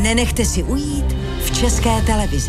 nenechte si ujít v České televizi.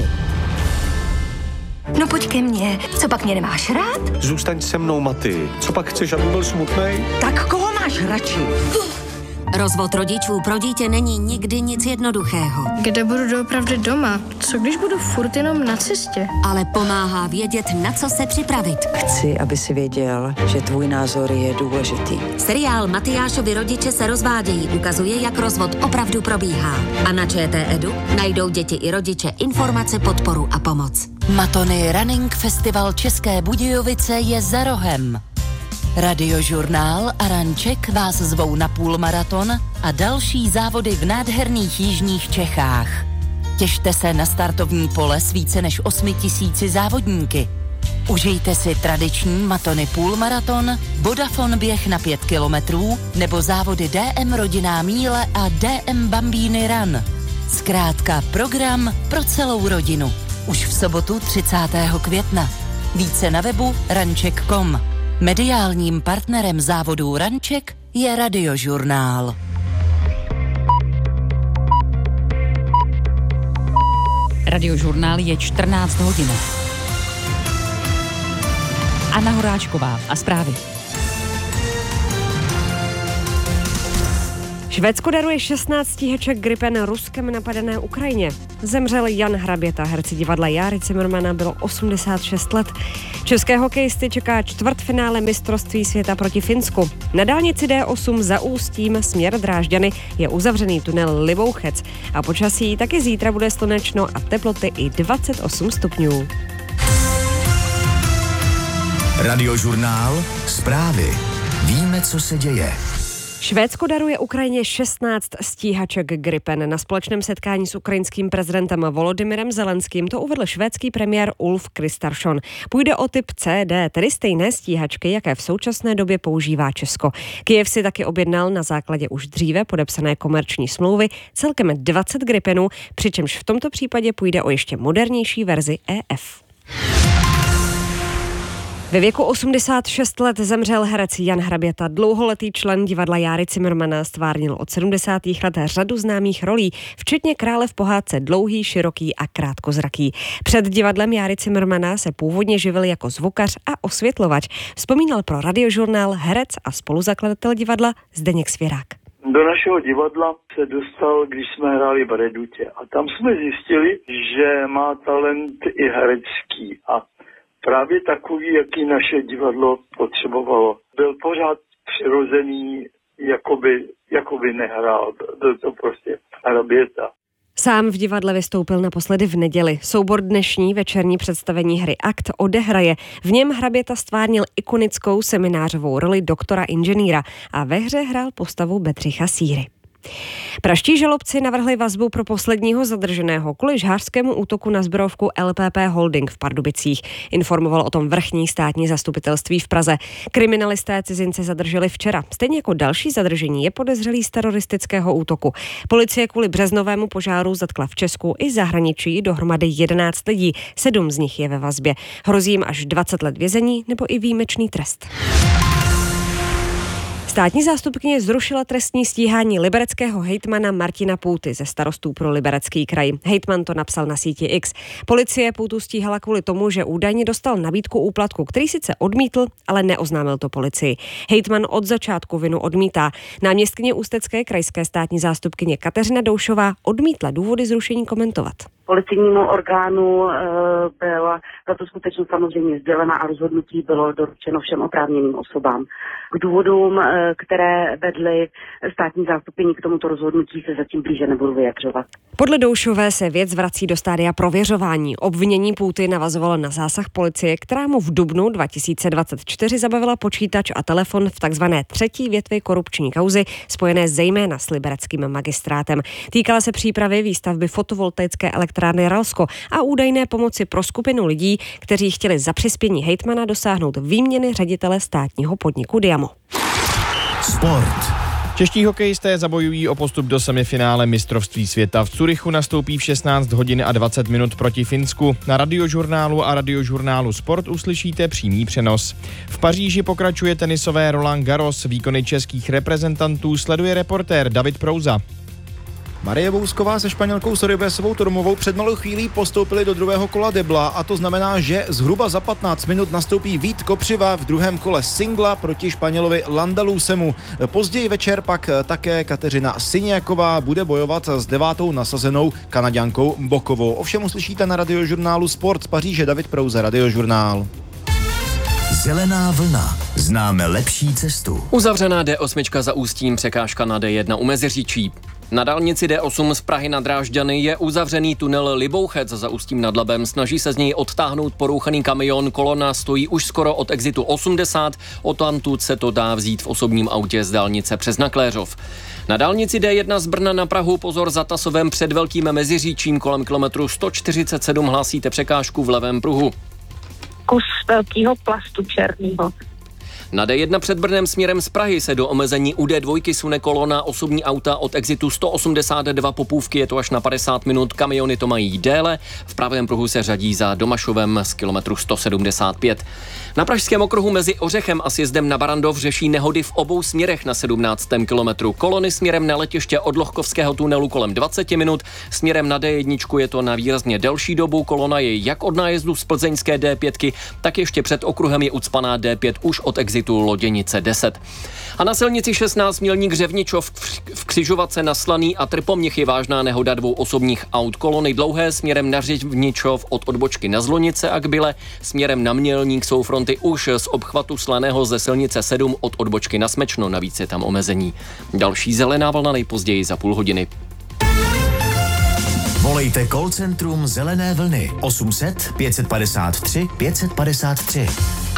No pojď ke mně, co pak mě nemáš rád? Zůstaň se mnou, Maty. Co pak chceš, aby byl smutnej? Tak koho máš radši? Rozvod rodičů pro dítě není nikdy nic jednoduchého. Kde budu doopravdy doma? Co když budu furt jenom na cestě? Ale pomáhá vědět, na co se připravit. Chci, aby si věděl, že tvůj názor je důležitý. Seriál Matyášovi rodiče se rozvádějí ukazuje, jak rozvod opravdu probíhá. A na ČT Edu najdou děti i rodiče informace, podporu a pomoc. Matony Running Festival České Budějovice je za rohem. Radiožurnál a Ranček vás zvou na půlmaraton a další závody v nádherných jižních Čechách. Těšte se na startovní pole s více než 8 000 závodníky. Užijte si tradiční Matony půlmaraton, Vodafone běh na 5 kilometrů nebo závody DM Rodinná míle a DM Bambíny Run. Zkrátka program pro celou rodinu. Už v sobotu 30. května. Více na webu ranček.com. Mediálním partnerem závodů Ranček je Radiožurnál. Radiožurnál je 14 hodin. Anna Horáčková a zprávy. Švédsko daruje 16 stíhaček Gripen Ruskem napadené Ukrajině. Zemřel Jan Hraběta, herci divadla Járy Cimrmana, bylo 86 let. České hokejisty čeká čtvrtfinále mistrovství světa proti Finsku. Na dálnici D8 za Ústím směr Drážďany je uzavřený tunel Libouchec a počasí taky zítra bude slunečno a teploty i 28 stupňů. Radiožurnál, zprávy. Víme, co se děje. Švédsko daruje Ukrajině 16 stíhaček Gripen. Na společném setkání s ukrajinským prezidentem Volodymyrem Zelenským to uvedl švédský premiér Ulf Kristersson. Půjde o typ CD, tedy stejné stíhačky, jaké v současné době používá Česko. Kyjev si taky objednal na základě už dříve podepsané komerční smlouvy celkem 20 Gripenů, přičemž v tomto případě půjde o ještě modernější verzi EF. Ve věku 86 let zemřel herec Jan Hraběta, dlouholetý člen divadla Járy Cimrmana, stvárnil od 70. let řadu známých rolí, včetně krále v pohádce Dlouhý, široký a krátkozraký. Před divadlem Járy Cimrmana se původně živil jako zvukař a osvětlovač. Vzpomínal pro Radiožurnál herec a spoluzakladatel divadla Zdeněk Svěrák. Do našeho divadla se dostal, když jsme hráli v Redutě. A tam jsme zjistili, že má talent i herecký. A právě takový, jaký naše divadlo potřebovalo. Byl pořád přirozený, jakoby nehrál. Byl to prostě Hraběta. Sám v divadle vystoupil naposledy v neděli. Soubor dnešní večerní představení hry Akt odehraje. V něm Hraběta stvárnil ikonickou seminářovou roli doktora inženýra a ve hře hrál postavu Bedřicha Síry. Praští žalobci navrhli vazbu pro posledního zadrženého kvůli žhářskému útoku na zbrojovku LPP Holding v Pardubicích. Informoval o tom vrchní státní zastupitelství v Praze. Kriminalisté cizince zadrželi včera. Stejně jako další zadržení je podezřelý z teroristického útoku. Policie kvůli březnovému požáru zatkla v Česku i zahraničí dohromady 11 lidí. 7 z nich je ve vazbě. Hrozí jim až 20 let vězení nebo i výjimečný trest. Státní zástupkyně zrušila trestní stíhání libereckého hejtmana Martina Půty ze Starostů pro Liberecký kraj. Hejtman to napsal na síti X. Policie Půtu stíhala kvůli tomu, že údajně dostal nabídku úplatku, který sice odmítl, ale neoznámil to policii. Hejtman od začátku vinu odmítá. Náměstkyně ústecké krajské státní zástupkyně Kateřina Doušová odmítla důvody zrušení komentovat. Policejnímu orgánu byla tato skutečnost samozřejmě sdělena a rozhodnutí bylo doručeno všem oprávněným osobám. K důvodům, které vedly státní zástupkyni k tomuto rozhodnutí, se zatím blíže nebudu vyjadřovat. Podle Doušové se věc vrací do stádia prověřování. Obvinění Půty navazovalo na zásah policie, která mu v dubnu 2024 zabavila počítač a telefon v takzvané třetí větvi korupční kauzy, spojené zejména s libereckým magistrátem. Týkala se přípravy výstavby fotovoltaické elektrárny Ralsko a údajné pomoci pro skupinu lidí, kteří chtěli za přispění hejtmana dosáhnout výměny ředitele státního podniku Diamo. Sport. Čeští hokejisté zabojují o postup do semifinále mistrovství světa. V Curychu nastoupí v 16 hodin a 20 minut proti Finsku. Na Radiožurnálu a Radiožurnálu Sport uslyšíte přímý přenos. V Paříži pokračuje tenisové Roland Garros. Výkony českých reprezentantů sleduje reportér David Prouza. Marie Vousková se Španělkou Sorribesovou Tormovou před malou chvílí postoupili do druhého kola debla a to znamená, že zhruba za 15 minut nastoupí Vít Kopřiva v druhém kole singla proti Španělovi Landalusemu. Později večer pak také Kateřina Syniaková bude bojovat s 9. nasazenou Kanaďankou Bokovou. Ovšem uslyšíte na Radiožurnálu Sport z Paříže. David Prouze, Radiožurnál. Zelená vlna. Známe lepší cestu. Uzavřená D8 za Ústím, překážka na D1 u Meziříčí. Na dálnici D8 z Prahy na Drážďany je uzavřený tunel Libouchec za Ústím nad Labem. Snaží se z něj odtáhnout porouchaný kamion. Kolona stojí už skoro od exitu 80. Odtamtud se to dá vzít v osobním autě z dálnice přes Nakléřov. Na dálnici D1 z Brna na Prahu pozor za Tasovem před Velkým Meziříčím kolem kilometru 147 hlásíte překážku v levém pruhu. Kus velkého plastu černýho. Na D1 před Brnem směrem z Prahy se do omezení u D2 sune kolona osobní auta od exitu 182 Popůvky, je to až na 50 minut, kamiony to mají déle, v pravém pruhu se řadí za Domašovem z kilometru 175. Na pražském okruhu mezi Ořechem a sjezdem na Barandov řeší nehody v obou směrech na 17. kilometru. Kolony směrem na letiště od Lohkovského tunelu kolem 20 minut, směrem na D1 je to na výrazně delší dobu, kolona je jak od nájezdu z plzeňské D5, tak ještě před okruhem je ucpaná D5 už od exitu Loděnice 10. A na silnici 16 Mělník Řevničov v křižovatce na Slaný a Trpoměch je vážná nehoda dvou osobních aut. Kolony dlouhé směrem na Řevničov od odbočky na Zlonice a k Byle, směrem na Mělník jsou fronty už z obchvatu Slaného ze silnice 7 od odbočky na Smečno, navíc je tam omezení. Další zelená vlna nejpozději za půl hodiny. Volejte call centrum Zelené vlny 800 553 553.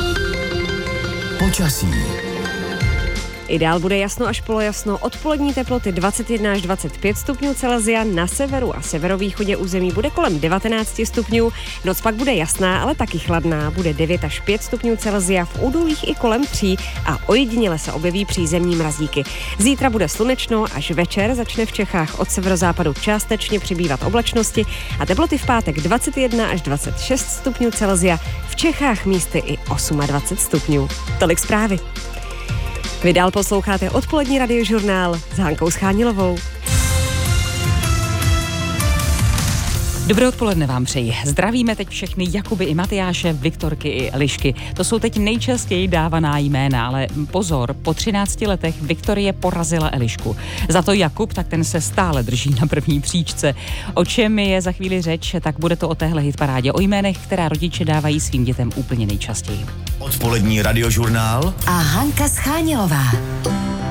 Počasí. I dál bude jasno až polojasno, odpolední teploty 21 až 25 stupňů Celsia, na severu a severovýchodě území bude kolem 19 stupňů, noc pak bude jasná, ale taky chladná, bude 9 až 5 stupňů Celsia, v údolích i kolem 3 a ojediněle se objeví přízemní mrazíky. Zítra bude slunečno, až večer začne v Čechách od severozápadu částečně přibývat oblačnosti a teploty v pátek 21 až 26 stupňů Celsia, v Čechách místy i 28 stupňů. Tolik zprávy. Vy dál posloucháte odpolední Radiožurnál s Hankou Schánilovou. Dobré odpoledne vám přeji. Zdravíme teď všechny Jakuby i Matyáše, Viktorky i Elišky. To jsou teď nejčastěji dávaná jména, ale pozor, po 13 letech Viktorie porazila Elišku. Za to Jakub, tak ten se stále drží na první příčce. O čem je za chvíli řeč, tak bude to o téhle hitparádě, o jménech, která rodiče dávají svým dětem úplně nejčastěji. Odpolední Radiožurnál a Hanka Schánilová.